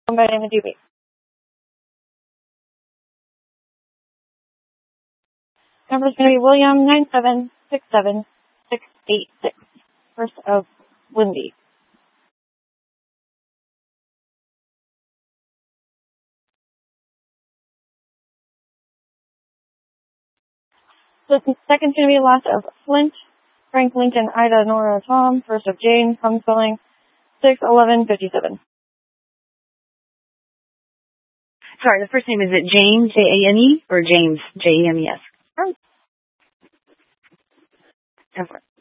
By name and due date. Number is going to be William 9767686, first of Lindy. The second's going to be the last of Flint, Frank, Lincoln, Ida, Nora, Tom, first of Jane, home spelling 6/11/57. Sorry, the first name, is it Jane, Jane, or James, James? Right. Go for it.